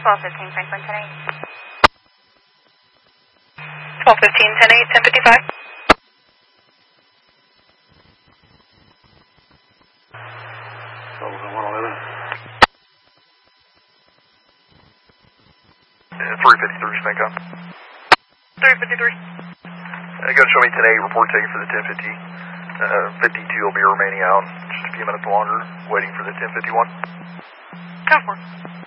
1215 Franklin 10-8. 1215 10-8, 1055. Sullivan 111. 353, Stanko. 353. Go show me today, report taken for the 1050. 52 will be remaining out just a few minutes longer, waiting for the 1051. 10-4.